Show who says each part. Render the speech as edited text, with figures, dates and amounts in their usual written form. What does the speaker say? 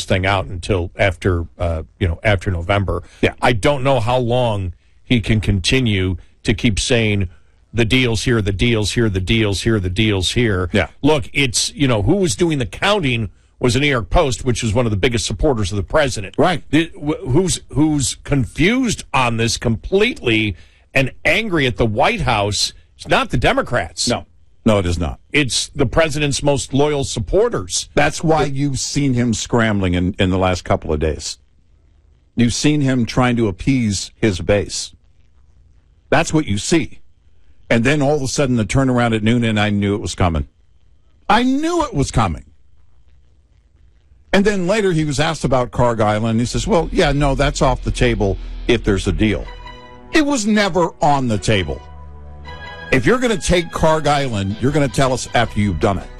Speaker 1: this thing out until after November.
Speaker 2: Yeah.
Speaker 1: I don't know how long he can continue to keep saying the deals here, the deals here, the deals here, the deals here.
Speaker 2: Yeah.
Speaker 1: Look, it's, who was doing the counting was the New York Post, which is one of the biggest supporters of the president.
Speaker 2: Right.
Speaker 1: Who's confused on this completely and angry at the White House. It's not the Democrats.
Speaker 2: No, it is not.
Speaker 1: It's the president's most loyal supporters.
Speaker 2: That's why you've seen him scrambling in the last couple of days. You've seen him trying to appease his base. That's what you see. And then all of a sudden the turnaround at noon, and I knew it was coming. I knew it was coming. And then later he was asked about Cargyle, and he says, well, yeah, no, that's off the table if there's a deal. It was never on the table. If you're going to take Cargyle, you're going to tell us after you've done it.